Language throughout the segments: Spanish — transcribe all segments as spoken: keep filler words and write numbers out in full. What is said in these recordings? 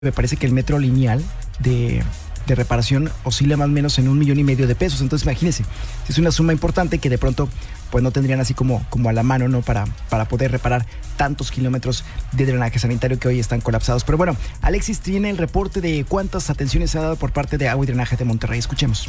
me parece que el metro lineal de, de reparación oscila más o menos en un millón y medio de pesos. Entonces imagínense, es una suma importante que de pronto pues no tendrían así como, como a la mano, ¿no? Para, para poder reparar tantos kilómetros de drenaje sanitario que hoy están colapsados. Pero bueno, Alexis tiene el reporte de cuántas atenciones se ha dado por parte de Agua y Drenaje de Monterrey. Escuchemos.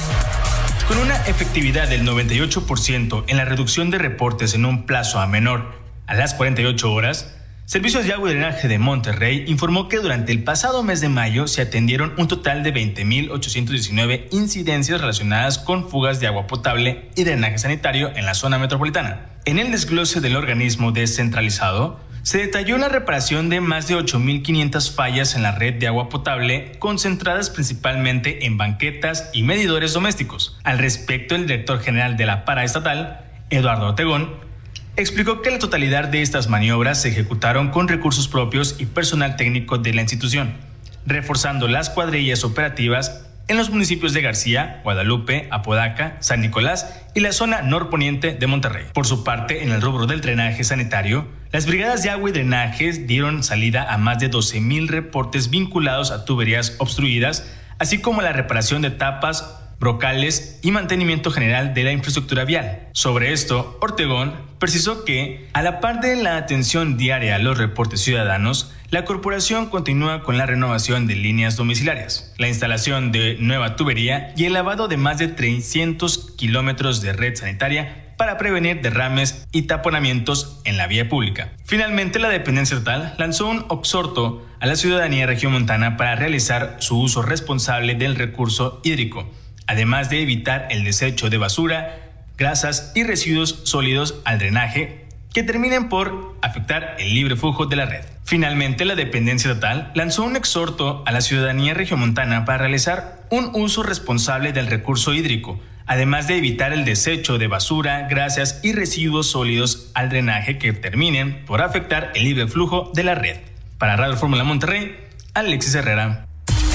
Con una efectividad del noventa y ocho por ciento en la reducción de reportes en un plazo a menor a las cuarenta y ocho horas, Servicios de Agua y Drenaje de Monterrey informó que durante el pasado mes de mayo se atendieron un total de veinte mil ochocientas diecinueve incidencias relacionadas con fugas de agua potable y drenaje sanitario en la zona metropolitana. En el desglose del organismo descentralizado, se detalló la reparación de más de ocho mil quinientas fallas en la red de agua potable, concentradas principalmente en banquetas y medidores domésticos. Al respecto, el director general de la paraestatal, Eduardo Ortegón, explicó que la totalidad de estas maniobras se ejecutaron con recursos propios y personal técnico de la institución, reforzando las cuadrillas operativas en los municipios de García, Guadalupe, Apodaca, San Nicolás y la zona norponiente de Monterrey. Por su parte, en el rubro del drenaje sanitario, las brigadas de agua y drenaje dieron salida a más de doce mil reportes vinculados a tuberías obstruidas, así como la reparación de tapas, brocales y mantenimiento general de la infraestructura vial. Sobre esto, Ortegón precisó que, a la par de la atención diaria a los reportes ciudadanos, la corporación continúa con la renovación de líneas domiciliarias, la instalación de nueva tubería y el lavado de más de trescientos kilómetros de red sanitaria para prevenir derrames y taponamientos en la vía pública. Finalmente, la dependencia estatal lanzó un exhorto a la ciudadanía regiomontana para realizar su uso responsable del recurso hídrico, además de evitar el desecho de basura, grasas y residuos sólidos al drenaje que terminen por afectar el libre flujo de la red. Finalmente, la dependencia estatal lanzó un exhorto a la ciudadanía regiomontana para realizar un uso responsable del recurso hídrico, además de evitar el desecho de basura, grasas y residuos sólidos al drenaje que terminen por afectar el libre flujo de la red. Para Radio Fórmula Monterrey, Alexis Herrera.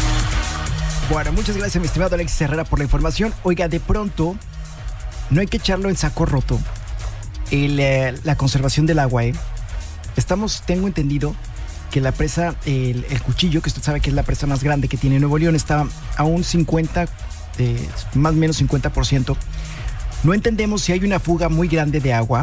Bueno, muchas gracias, mi estimado Alexis Herrera, por la información. Oiga, de pronto, no hay que echarlo en saco roto el, eh, la conservación del agua, ¿eh? Estamos, tengo entendido que la presa, el, el Cuchillo, que usted sabe que es la presa más grande que tiene Nuevo León, está a un cincuenta, eh, más o menos cincuenta por ciento. No entendemos si hay una fuga muy grande de agua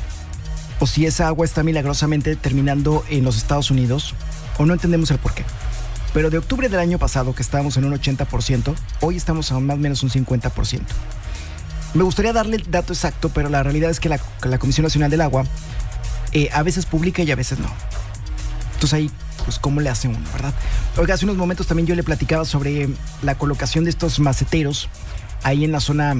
o si esa agua está milagrosamente terminando en los Estados Unidos, o no entendemos el porqué. Pero de octubre del año pasado, que estábamos en un ochenta por ciento, hoy estamos a más o menos un cincuenta por ciento. Me gustaría darle el dato exacto, pero la realidad es que la, que la Comisión Nacional del Agua eh, a veces publica y a veces no. Entonces ahí, pues, ¿cómo le hace uno, verdad? Oiga, hace unos momentos también yo le platicaba sobre la colocación de estos maceteros ahí en la zona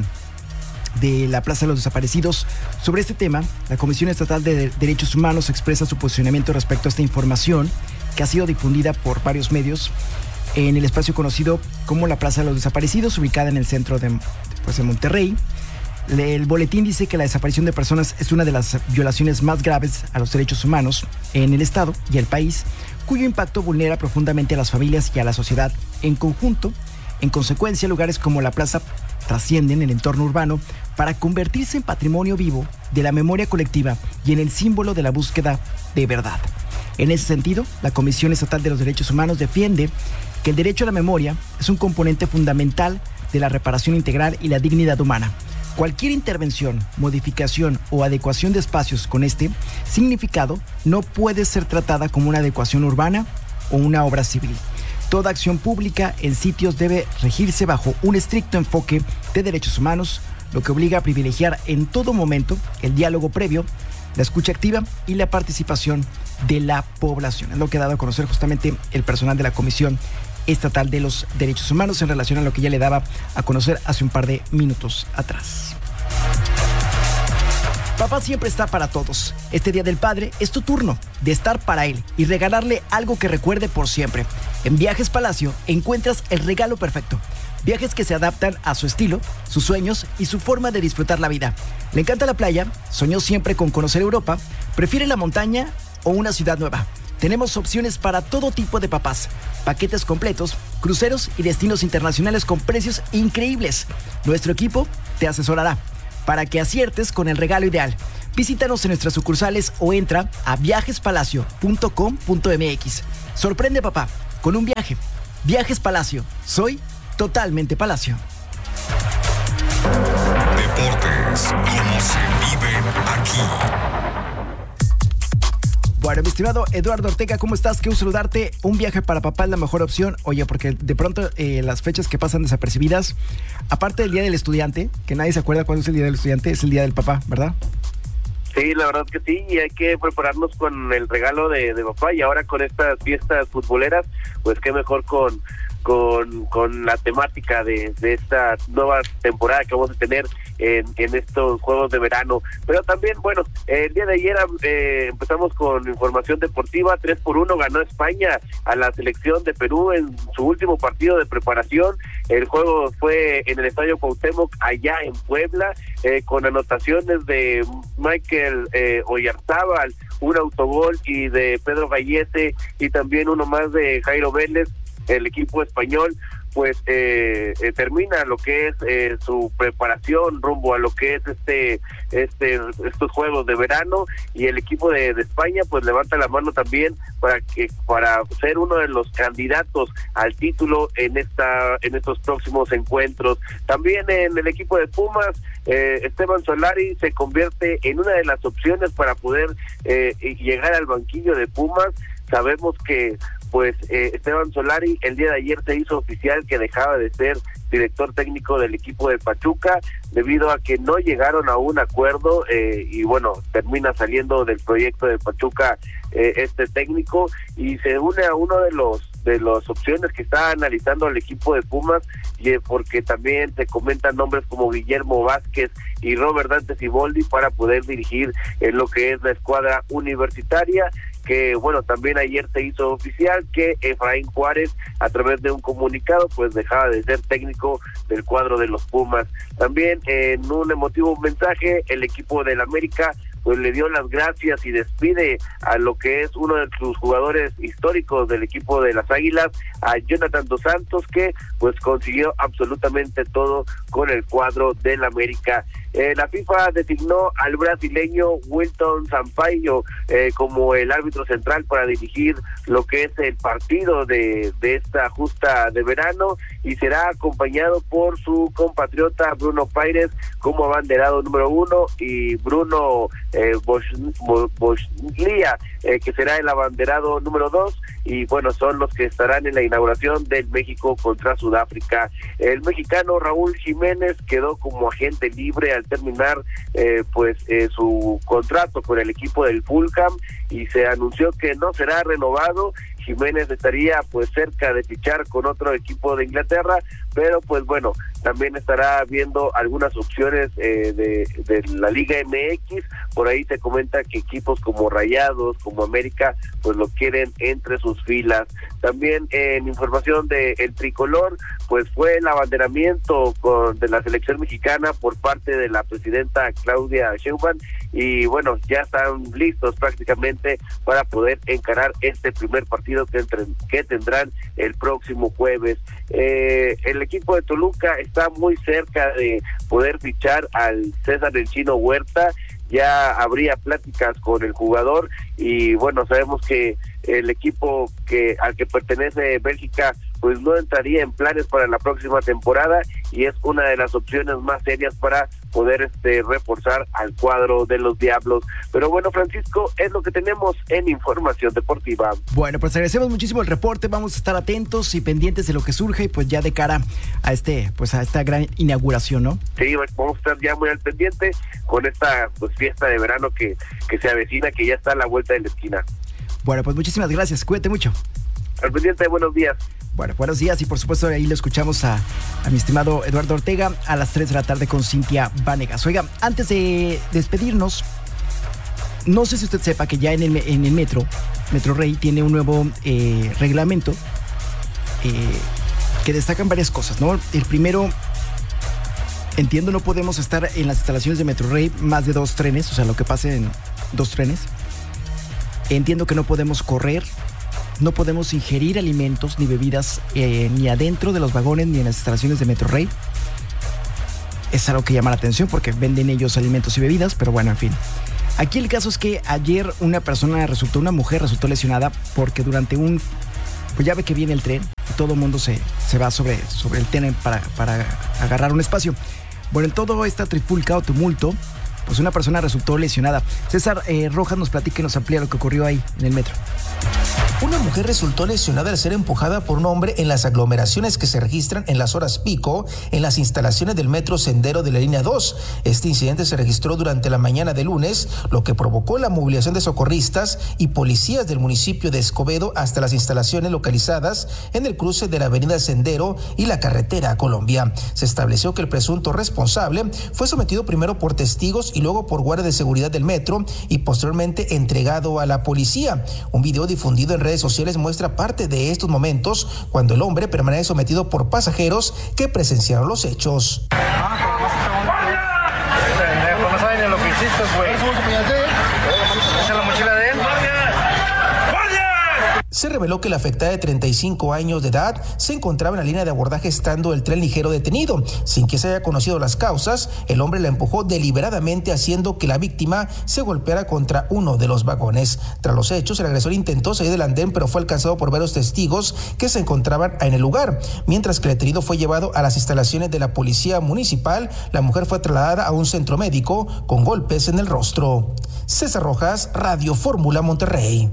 de la Plaza de los Desaparecidos. Sobre este tema, la Comisión Estatal de Derechos Humanos expresa su posicionamiento respecto a esta información que ha sido difundida por varios medios en el espacio conocido como la Plaza de los Desaparecidos, ubicada en el centro de, pues, de Monterrey. El boletín dice que la desaparición de personas es una de las violaciones más graves a los derechos humanos en el Estado y el país, cuyo impacto vulnera profundamente a las familias y a la sociedad en conjunto. En consecuencia, lugares como la plaza trascienden el entorno urbano para convertirse en patrimonio vivo de la memoria colectiva y en el símbolo de la búsqueda de verdad. En ese sentido, la Comisión Estatal de los Derechos Humanos defiende que el derecho a la memoria es un componente fundamental de la reparación integral y la dignidad humana. Cualquier intervención, modificación o adecuación de espacios con este significado no puede ser tratada como una adecuación urbana o una obra civil. Toda acción pública en sitios debe regirse bajo un estricto enfoque de derechos humanos, lo que obliga a privilegiar en todo momento el diálogo previo, la escucha activa y la participación de la población. Es lo que ha dado a conocer justamente el personal de la Comisión Estatal de los Derechos Humanos en relación a lo que ya le daba a conocer hace un par de minutos atrás. Papá siempre está para todos. Este Día del Padre es tu turno de estar para él y regalarle algo que recuerde por siempre. En Viajes Palacio encuentras el regalo perfecto. Viajes que se adaptan a su estilo, sus sueños y su forma de disfrutar la vida. Le encanta la playa, soñó siempre con conocer Europa, prefiere la montaña o una ciudad nueva. Tenemos opciones para todo tipo de papás, paquetes completos, cruceros y destinos internacionales con precios increíbles. Nuestro equipo te asesorará para que aciertes con el regalo ideal. Visítanos en nuestras sucursales o entra a viajes palacio punto com punto m x. Sorprende, papá, con un viaje. Viajes Palacio. Soy totalmente Palacio. Deportes, como se viven aquí. Bueno, mi estimado Eduardo Ortega, ¿cómo estás? Qué gusto saludarte. Un viaje para papá es la mejor opción. Oye, porque de pronto eh, las fechas que pasan desapercibidas, aparte del Día del Estudiante, que nadie se acuerda cuándo es el Día del Estudiante, es el Día del Papá, ¿verdad? Sí, la verdad que sí, y hay que prepararnos con el regalo de, de papá, y ahora con estas fiestas futboleras, pues qué mejor con con, con la temática de, de esta nueva temporada que vamos a tener en, en estos Juegos de Verano. Pero también, bueno, el día de ayer eh, empezamos con información deportiva. Tres por uno ganó España a la selección de Perú en su último partido de preparación. El juego fue en el Estadio Cuauhtémoc, allá en Puebla, eh, con anotaciones de Michael eh, Oyarzábal, un autogol, y de Pedro Gallese, y también uno más de Jairo Vélez. El equipo español pues eh, eh, termina lo que es eh, su preparación rumbo a lo que es este este estos Juegos de Verano, y el equipo de, de España pues levanta la mano también para que para ser uno de los candidatos al título en esta en estos próximos encuentros. También en el equipo de Pumas, eh, Esteban Solari se convierte en una de las opciones para poder eh, llegar al banquillo de Pumas. Sabemos que pues eh, Esteban Solari el día de ayer se hizo oficial que dejaba de ser director técnico del equipo de Pachuca debido a que no llegaron a un acuerdo, eh, y bueno, termina saliendo del proyecto de Pachuca eh, este técnico, y se une a uno de los de las opciones que está analizando el equipo de Pumas, y eh, porque también se comentan nombres como Guillermo Vázquez y Robert Dante Siboldi para poder dirigir en lo que es la escuadra universitaria. Que bueno, también ayer se hizo oficial que Efraín Juárez, a través de un comunicado, pues dejaba de ser técnico del cuadro de los Pumas. También en un emotivo mensaje, el equipo del América pues le dio las gracias y despide a lo que es uno de sus jugadores históricos del equipo de las Águilas, a Jonathan Dos Santos, que pues consiguió absolutamente todo con el cuadro del América. Eh, la FIFA designó al brasileño Wilton Sampaio eh, como el árbitro central para dirigir lo que es el partido de, de esta justa de verano, y será acompañado por su compatriota Bruno Paires como abanderado número uno, y Bruno eh, Bosnia, eh, que será el abanderado número dos, y bueno, son los que estarán en la inauguración del México contra Sudáfrica. El mexicano Raúl Jiménez quedó como agente libre al terminar eh, pues eh, su contrato con el equipo del Fulham, y se anunció que no será renovado. Jiménez estaría pues cerca de fichar con otro equipo de Inglaterra, pero pues bueno, también estará viendo algunas opciones eh, de, de la Liga M X. Por ahí se comenta que equipos como Rayados, como América, pues lo quieren entre sus filas. También eh, en información de el tricolor, pues fue el abanderamiento con, de la selección mexicana por parte de la presidenta Claudia Sheinbaum, y bueno, ya están listos prácticamente para poder encarar este primer partido que, entre, que tendrán el próximo jueves. Eh, el equipo de Toluca está muy cerca de poder fichar al César el Chino Huerta. Ya habría pláticas con el jugador, y bueno, sabemos que el equipo que al que pertenece Bélgica pues no entraría en planes para la próxima temporada, y es una de las opciones más serias para poder este reforzar al cuadro de los Diablos. Pero bueno, Francisco, es lo que tenemos en información deportiva. Bueno, pues agradecemos muchísimo el reporte, vamos a estar atentos y pendientes de lo que surge, y pues ya de cara a este, pues a esta gran inauguración, ¿no? Sí, vamos a estar ya muy al pendiente con esta pues fiesta de verano que, que se avecina, que ya está a la vuelta de la esquina. Bueno, pues muchísimas gracias, cuídate mucho. Al pendiente, buenos días. Bueno, buenos días, y por supuesto ahí lo escuchamos a, a mi estimado Eduardo Ortega a las tres de la tarde con Cintia Vanegas. Oiga, antes de despedirnos, no sé si usted sepa que ya en el, en el metro, Metro Rey tiene un nuevo eh, reglamento eh, que destacan varias cosas, ¿no? El primero, entiendo, no podemos estar en las instalaciones de Metro Rey más de dos trenes, o sea, lo que pase en dos trenes. Entiendo que no podemos correr, no podemos ingerir alimentos ni bebidas eh, ni adentro de los vagones ni en las instalaciones de Metro Rey. Es algo que llama la atención porque venden ellos alimentos y bebidas, pero bueno, en fin. Aquí el caso es que ayer una persona resultó, una mujer resultó lesionada porque durante un pues ya ve que viene el tren y todo el mundo se, se va sobre, sobre el tren para, para agarrar un espacio. Bueno, en todo esta trifulca o tumulto, pues una persona resultó lesionada. César eh, Rojas nos platica y nos amplía lo que ocurrió ahí en el metro. Una mujer resultó lesionada al ser empujada por un hombre en las aglomeraciones que se registran en las horas pico en las instalaciones del metro Sendero de la línea dos. Este incidente se registró durante la mañana de lunes, lo que provocó la movilización de socorristas y policías del municipio de Escobedo hasta las instalaciones localizadas en el cruce de la avenida Sendero y la carretera a Colombia. Se estableció que el presunto responsable fue sometido primero por testigos y luego por guardia de seguridad del metro y posteriormente entregado a la policía. Un video difundido en redes sociales muestra parte de estos momentos cuando el hombre permanece sometido por pasajeros que presenciaron los hechos. No saben ni lo que hiciste, güey. Esa es la mochila de él. Se reveló que la afectada de treinta y cinco años de edad se encontraba en la línea de abordaje estando el tren ligero detenido. Sin que se haya conocido las causas, el hombre la empujó deliberadamente haciendo que la víctima se golpeara contra uno de los vagones. Tras los hechos, el agresor intentó salir del andén, pero fue alcanzado por varios testigos que se encontraban en el lugar. Mientras que el detenido fue llevado a las instalaciones de la policía municipal, la mujer fue trasladada a un centro médico con golpes en el rostro. César Rojas, Radio Fórmula, Monterrey.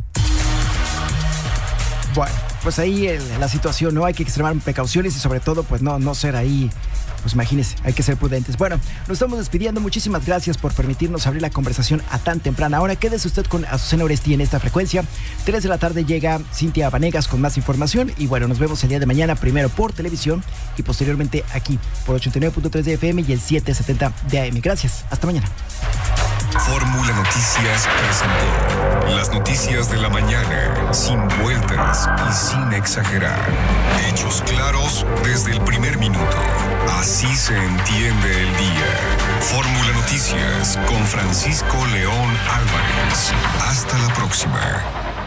Bueno, pues ahí el, la situación, ¿no? Hay que extremar precauciones y sobre todo, pues no, no ser ahí, pues imagínense, hay que ser prudentes. Bueno, nos estamos despidiendo. Muchísimas gracias por permitirnos abrir la conversación a tan temprana hora. Quédese usted con Azucena Oresti en esta frecuencia. tres de la tarde llega Cintia Vanegas con más información. Y bueno, nos vemos el día de mañana, primero por televisión y posteriormente aquí por ochenta y nueve punto tres de F M y el setecientos setenta de A M. Gracias, hasta mañana. Fórmula Noticias presentó las noticias de la mañana, sin vueltas y sin exagerar. Hechos claros desde el primer minuto. Así se entiende el día. Fórmula Noticias con Francisco León Álvarez. Hasta la próxima.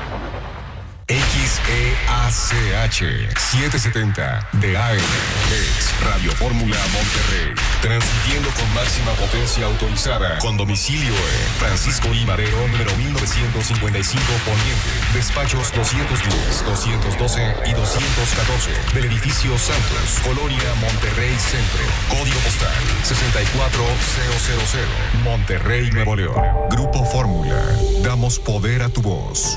X E A C H setecientos setenta de A M es Radio Fórmula Monterrey, transmitiendo con máxima potencia autorizada, con domicilio en Francisco I. Madero, número mil novecientos cincuenta y cinco Poniente, despachos doscientos diez, doscientos doce y doscientos catorce del edificio Santos, Colonia Monterrey Centro, código postal sesenta y cuatro mil, Monterrey, Nuevo León. Grupo Fórmula, damos poder a tu voz.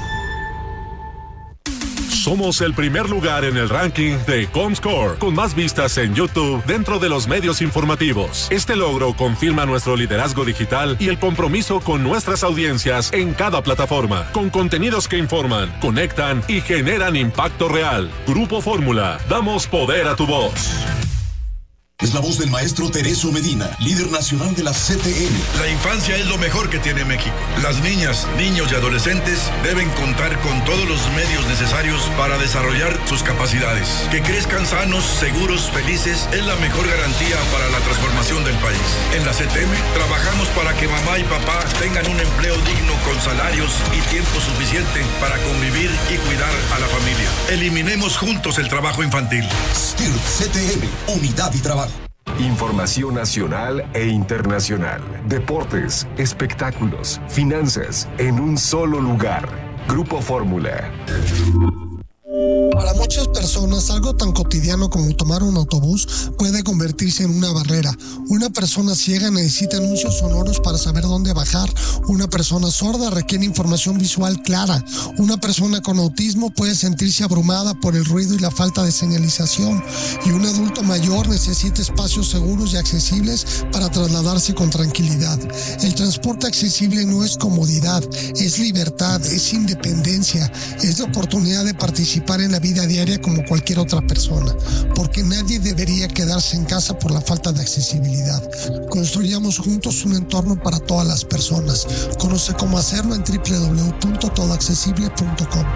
Somos el primer lugar en el ranking de Comscore, con más vistas en YouTube dentro de los medios informativos. Este logro confirma nuestro liderazgo digital y el compromiso con nuestras audiencias en cada plataforma, con contenidos que informan, conectan y generan impacto real. Grupo Fórmula, damos poder a tu voz. Es la voz del maestro Tereso Medina, líder nacional de la C T M. La infancia es lo mejor que tiene México. Las niñas, niños y adolescentes deben contar con todos los medios necesarios para desarrollar sus capacidades. Que crezcan sanos, seguros, felices es la mejor garantía para la transformación del país. En la C T M trabajamos para que mamá y papá tengan un empleo digno con salarios y tiempo suficiente para convivir y cuidar a la familia. Eliminemos juntos el trabajo infantil. S T I R C T M, unidad y trabajo. Información nacional e internacional, deportes, espectáculos, finanzas, en un solo lugar. Grupo Fórmula. Para muchas personas, algo tan cotidiano como tomar un autobús puede convertirse en una barrera. Una persona ciega necesita anuncios sonoros para saber dónde bajar. Una persona sorda requiere información visual clara. Una persona con autismo puede sentirse abrumada por el ruido y la falta de señalización. Y un adulto mayor necesita espacios seguros y accesibles para trasladarse con tranquilidad. El transporte accesible no es comodidad, es libertad, es independencia, es la oportunidad de participar en la vida diaria como cualquier otra persona, porque nadie debería quedarse en casa por la falta de accesibilidad. Construyamos juntos un entorno para todas las personas. Conoce cómo hacerlo en doble u doble u doble u punto todo accesible punto com.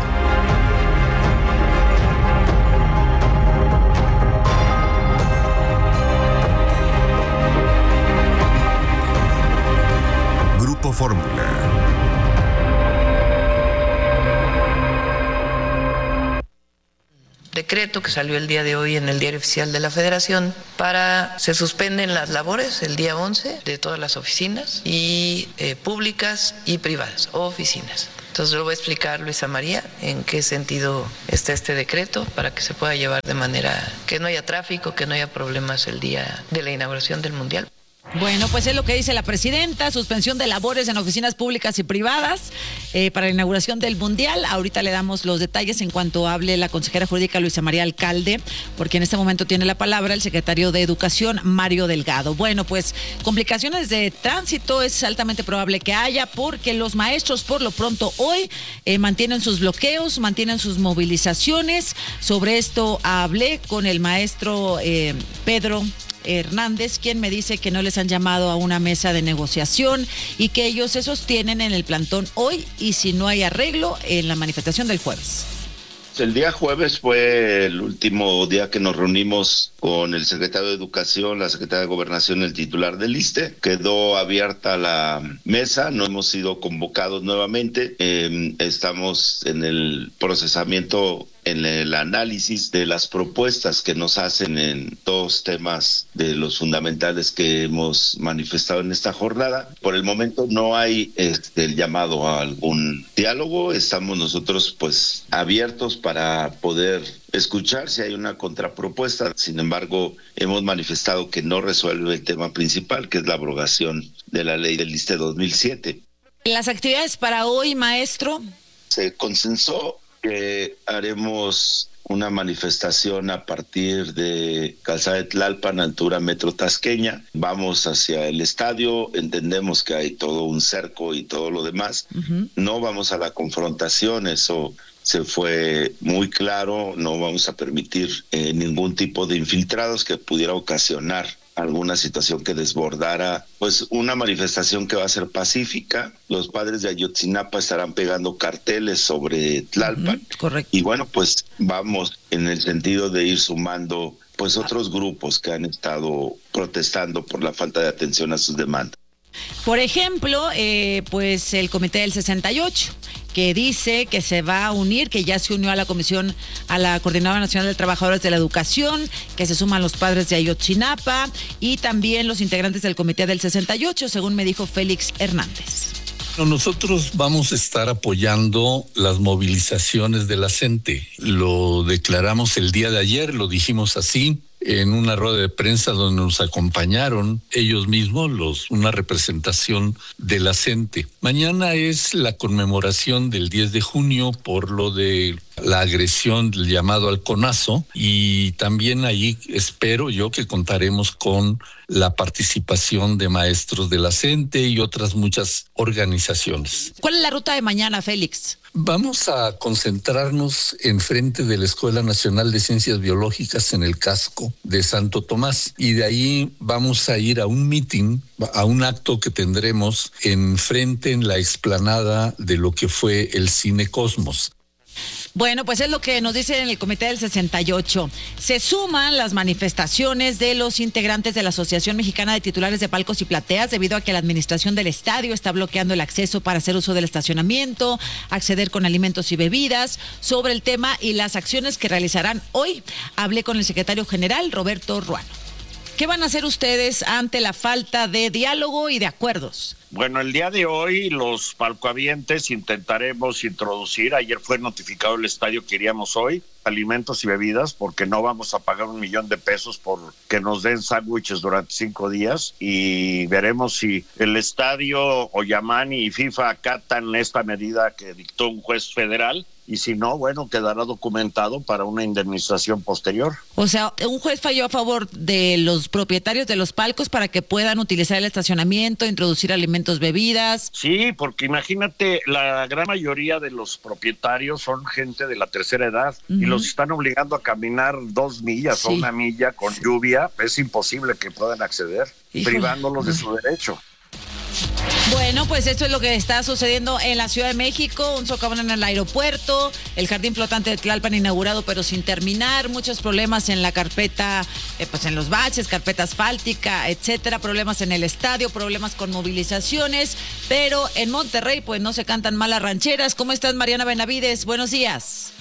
Grupo Fórmula. Decreto que salió el día de hoy en el Diario Oficial de la Federación para se suspenden las labores el día once de todas las oficinas y eh, públicas y privadas, oficinas. Entonces lo va a explicar Luisa María en qué sentido está este decreto para que se pueda llevar de manera que no haya tráfico, que no haya problemas el día de la inauguración del Mundial. Bueno, pues es lo que dice la presidenta, suspensión de labores en oficinas públicas y privadas eh, para la inauguración del Mundial. Ahorita le damos los detalles en cuanto hable la consejera jurídica Luisa María Alcalde, porque en este momento tiene la palabra el secretario de Educación, Mario Delgado. Bueno, pues complicaciones de tránsito es altamente probable que haya, porque los maestros por lo pronto hoy eh, mantienen sus bloqueos, mantienen sus movilizaciones. Sobre esto hablé con el maestro eh, Pedro Hernández, quien me dice que no les han llamado a una mesa de negociación y que ellos se sostienen en el plantón hoy y si no hay arreglo en la manifestación del jueves. El día jueves fue el último día que nos reunimos con el secretario de Educación, la secretaria de Gobernación, el titular del ISSSTE. Quedó abierta la mesa, no hemos sido convocados nuevamente. Eh, estamos en el procesamiento, en el análisis de las propuestas que nos hacen en dos temas de los fundamentales que hemos manifestado en esta jornada. Por el momento no hay este, el llamado a algún diálogo. Estamos nosotros pues abiertos para poder escuchar si hay una contrapropuesta. Sin embargo, hemos manifestado que no resuelve el tema principal, que es la abrogación de la ley del ISSSTE dos mil siete. Las actividades para hoy, maestro. Se consensó que haremos una manifestación a partir de Calzada de Tlalpan, altura Metro Tasqueña. Vamos hacia el estadio, entendemos que hay todo un cerco y todo lo demás. Uh-huh. No vamos a la confrontación, eso se fue muy claro. No vamos a permitir eh, ningún tipo de infiltrados que pudiera ocasionar alguna situación que desbordara, pues una manifestación que va a ser pacífica. Los padres de Ayotzinapa estarán pegando carteles sobre Tlalpan. Uh-huh, correcto. Y bueno, pues vamos en el sentido de ir sumando pues otros grupos que han estado protestando por la falta de atención a sus demandas. Por ejemplo, eh, pues el Comité del sesenta y ocho, que dice que se va a unir, que ya se unió a la comisión, a la Coordinadora Nacional de Trabajadores de la Educación, que se suman los padres de Ayotzinapa y también los integrantes del Comité del sesenta y ocho, según me dijo Félix Hernández. Nosotros vamos a estar apoyando las movilizaciones de la gente. Lo declaramos el día de ayer, lo dijimos así, en una rueda de prensa donde nos acompañaron ellos mismos, los, una representación de la gente. Mañana es la conmemoración del diez de junio por lo de la agresión del llamado halconazo, y también ahí espero yo que contaremos con la participación de maestros de la CENTE y otras muchas organizaciones. ¿Cuál es la ruta de mañana, Félix? Vamos a concentrarnos enfrente de la Escuela Nacional de Ciencias Biológicas en el casco de Santo Tomás, y de ahí vamos a ir a un meeting, a un acto que tendremos enfrente en la explanada de lo que fue el Cine Cosmos. Bueno, pues es lo que nos dice en el Comité del sesenta y ocho. Se suman las manifestaciones de los integrantes de la Asociación Mexicana de Titulares de Palcos y Plateas, debido a que la administración del estadio está bloqueando el acceso para hacer uso del estacionamiento, acceder con alimentos y bebidas. Sobre el tema y las acciones que realizarán hoy, hablé con el secretario general, Roberto Ruano. ¿Qué van a hacer ustedes ante la falta de diálogo y de acuerdos? Bueno, el día de hoy los palcohabientes intentaremos introducir, ayer fue notificado el estadio que iríamos hoy, alimentos y bebidas, porque no vamos a pagar un millón de pesos por que nos den sándwiches durante cinco días, y veremos si el estadio, Oyamani y FIFA acatan esta medida que dictó un juez federal, y si no, bueno, quedará documentado para una indemnización posterior. O sea, un juez falló a favor de los propietarios de los palcos para que puedan utilizar el estacionamiento, introducir alimentos, bebidas. Sí, porque imagínate, la gran mayoría de los propietarios son gente de la tercera edad, uh-huh, y los están obligando a caminar dos millas sí. o una milla con lluvia. Es imposible que puedan acceder, Híjole. privándolos de su derecho. Bueno, pues esto es lo que está sucediendo en la Ciudad de México, un socavón en el aeropuerto, el jardín flotante de Tlalpan inaugurado pero sin terminar, muchos problemas en la carpeta, eh, pues en los baches, carpeta asfáltica, etcétera, problemas en el estadio, problemas con movilizaciones, pero en Monterrey pues no se cantan malas rancheras. ¿Cómo estás, Mariana Benavides? Buenos días.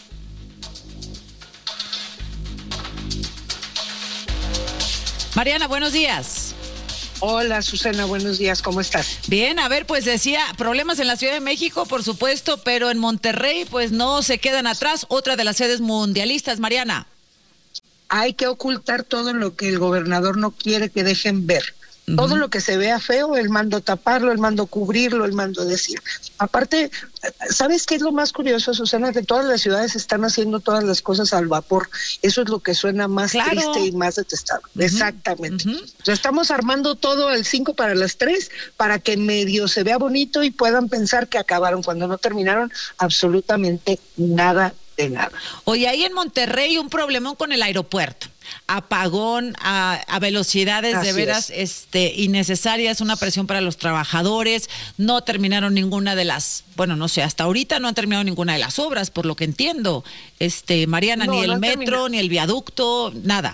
Mariana, buenos días. Hola, Susana, buenos días, ¿cómo estás? Bien, a ver, pues decía, problemas en la Ciudad de México, por supuesto, pero en Monterrey, pues no se quedan atrás, otra de las sedes mundialistas, Mariana. Hay que ocultar todo lo que el gobernador no quiere que dejen ver. Uh-huh. Todo lo que se vea feo, él mando taparlo, él mando cubrirlo, él mando decir. Aparte, ¿sabes qué es lo más curioso, Susana? Que todas las ciudades están haciendo todas las cosas al vapor. Eso es lo que suena más claro. triste y más detestable. Uh-huh. Exactamente. Uh-huh. O sea, estamos armando todo al cinco para las tres para que medio se vea bonito y puedan pensar que acabaron cuando no terminaron absolutamente nada de nada. Oye, ahí en Monterrey un problemón con el aeropuerto. Apagón a, a velocidades Así de veras es. este innecesarias, una presión para los trabajadores, no terminaron ninguna de las, bueno, no sé, hasta ahorita no han terminado ninguna de las obras, por lo que entiendo, este Mariana, no, ni el no metro, terminado. Ni el viaducto, nada.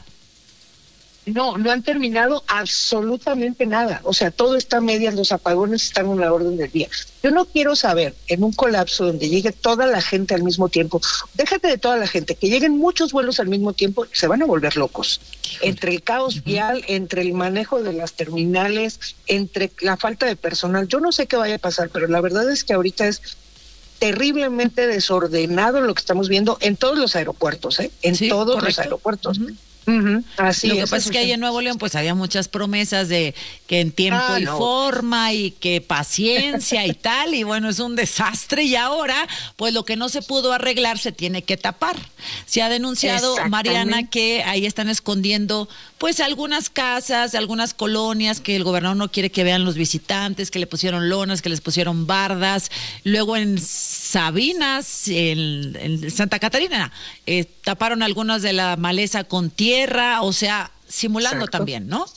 No, no han terminado absolutamente nada. O sea, todo está a medias, los apagones están en la orden del día. Yo no quiero saber, en un colapso donde llegue toda la gente al mismo tiempo, déjate de toda la gente, que lleguen muchos vuelos al mismo tiempo, se van a volver locos. Entre el caos vial, entre el manejo de las terminales, entre la falta de personal, yo no sé qué vaya a pasar, pero la verdad es que ahorita es terriblemente desordenado lo que estamos viendo en todos los aeropuertos, ¿eh? En sí, todos correcto. Los aeropuertos. Uh-huh. Uh-huh. Así Lo que es, pasa es que ahí en Nuevo León pues había muchas promesas de que en tiempo ah, y no. forma y que paciencia y tal, y bueno, es un desastre y ahora pues lo que no se pudo arreglar se tiene que tapar. Se ha denunciado, Mariana, que ahí están escondiendo pues algunas casas, algunas colonias que el gobernador no quiere que vean los visitantes, que le pusieron lonas, que les pusieron bardas. Luego en Sabinas, en, en Santa Catarina, eh, taparon algunas de la maleza con tierra, o sea, simulando Exacto. también, ¿no?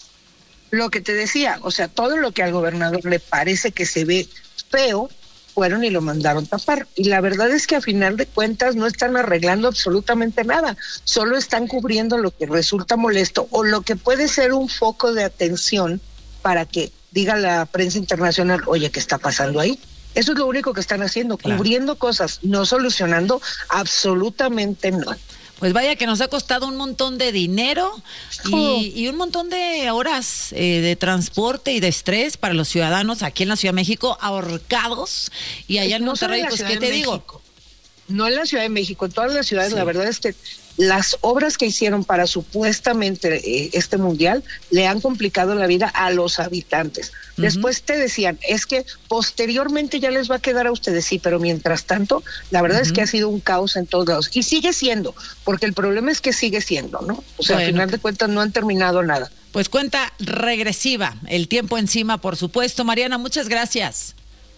Lo que te decía, o sea, todo lo que al gobernador le parece que se ve feo, fueron y lo mandaron tapar. Y la verdad es que a final de cuentas no están arreglando absolutamente nada, solo están cubriendo lo que resulta molesto o lo que puede ser un foco de atención para que diga la prensa internacional, oye, ¿qué está pasando ahí? Eso es lo único que están haciendo, claro. cubriendo cosas, no solucionando absolutamente nada. Pues vaya que nos ha costado un montón de dinero y, oh. y un montón de horas eh, de transporte y de estrés para los ciudadanos aquí en la Ciudad de México, ahorcados, y allá en no Monterrey, pues, ¿qué te digo? México. No en la Ciudad de México, en todas las ciudades, sí. La verdad es que las obras que hicieron para supuestamente eh, este mundial le han complicado la vida a los habitantes. Uh-huh. Después te decían, es que posteriormente ya les va a quedar a ustedes, sí, pero mientras tanto, la verdad uh-huh. es que ha sido un caos en todos lados. Y sigue siendo, porque el problema es que sigue siendo, ¿no? O sea, bueno. Al final de cuentas no han terminado nada. Pues cuenta regresiva, el tiempo encima, por supuesto. Mariana, muchas gracias.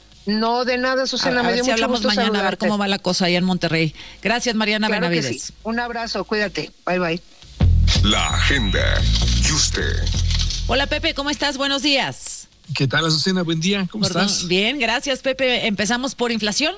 No, de nada, Susana, a, a me dio ver si mucho hablamos gusto mañana saludarte. A ver cómo va la cosa allá en Monterrey. Gracias, Mariana claro Benavides. Sí. Un abrazo, cuídate. Bye, bye. La agenda. ¿Y usted? Hola, Pepe, ¿cómo estás? Buenos días. ¿Qué tal, Azucena? Buen día, ¿cómo Perdón. estás? Bien, gracias, Pepe. Empezamos por inflación.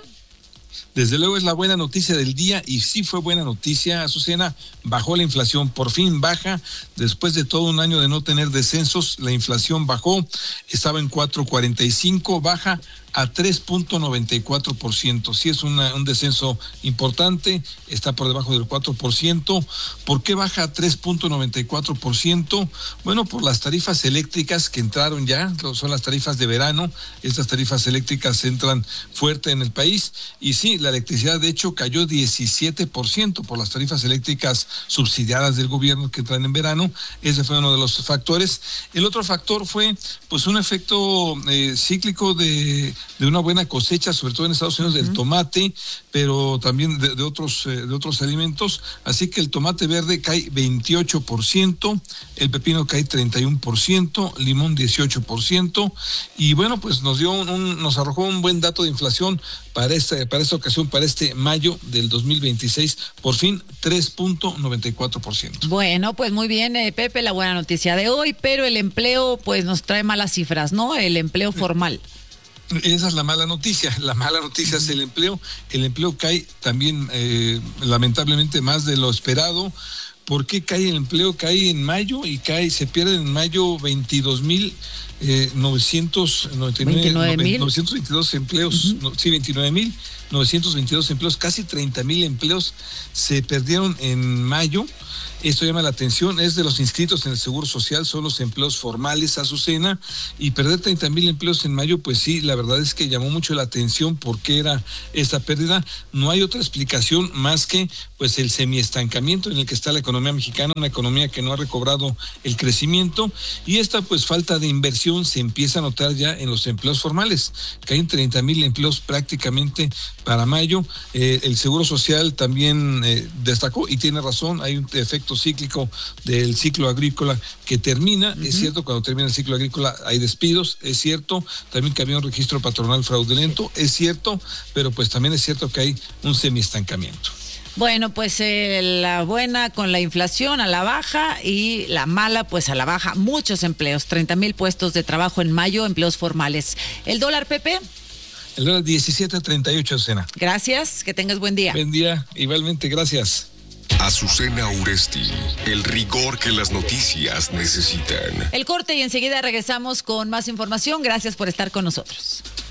Desde luego es la buena noticia del día y sí fue buena noticia, Azucena, bajó la inflación, por fin baja, después de todo un año de no tener descensos, la inflación bajó, estaba en cuatro cuarenta y cinco, baja a tres punto noventa y cuatro por ciento. Sí es una, un descenso importante, está por debajo del cuatro por ciento. ¿Por qué baja a tres punto noventa y cuatro por ciento? Bueno, por las tarifas eléctricas que entraron ya, son las tarifas de verano. Estas tarifas eléctricas entran fuerte en el país y sí, la electricidad de hecho cayó diecisiete por ciento por las tarifas eléctricas subsidiadas del gobierno que entran en verano. Ese fue uno de los factores. El otro factor fue pues un efecto eh, cíclico de de una buena cosecha, sobre todo en Estados Unidos, uh-huh. del tomate, pero también de, de otros eh, de otros alimentos. Así que el tomate verde cae veintiocho por ciento, el pepino cae treinta y uno por ciento, limón dieciocho por ciento, y bueno, pues nos dio un, un nos arrojó un buen dato de inflación para esta, para esta ocasión, para este mayo del dos mil veintiséis, por fin tres punto noventa y cuatro por ciento. Bueno, pues muy bien, eh, Pepe, la buena noticia de hoy, pero el empleo pues nos trae malas cifras, ¿no? El empleo formal. Esa es la mala noticia. La mala noticia es el empleo. El empleo cae también eh, lamentablemente más de lo esperado. ¿Por qué cae el empleo? Cae en mayo y cae, se pierde en mayo veintidós mil novecientos noventa y nueve, novecientos veintidós empleos, uh-huh. no, sí, veintinueve mil novecientos veintidós empleos, casi treinta mil empleos se perdieron en mayo. Esto llama la atención, es de los inscritos en el Seguro Social, son los empleos formales, Azucena, y perder treinta mil empleos en mayo, pues sí, la verdad es que llamó mucho la atención por qué era esta pérdida. No hay otra explicación más que pues el semiestancamiento en el que está la economía mexicana, una economía que no ha recobrado el crecimiento, y esta pues falta de inversión se empieza a notar ya en los empleos formales, que hay treinta mil empleos prácticamente para mayo. Eh, el Seguro Social también eh, destacó, y tiene razón, hay un efecto cíclico del ciclo agrícola que termina, uh-huh. Es cierto, cuando termina el ciclo agrícola hay despidos, es cierto, también que había un registro patronal fraudulento, es cierto, pero pues también es cierto que hay un semiestancamiento. Bueno, pues eh, la buena con la inflación a la baja y la mala pues a la baja. Muchos empleos, treinta mil puestos de trabajo en mayo, empleos formales. ¿El dólar, Pepe? El dólar diecisiete treinta y ocho, Azucena. Gracias, que tengas buen día. Buen día, igualmente, gracias. Azucena Uresti, el rigor que las noticias necesitan. El corte y enseguida regresamos con más información. Gracias por estar con nosotros.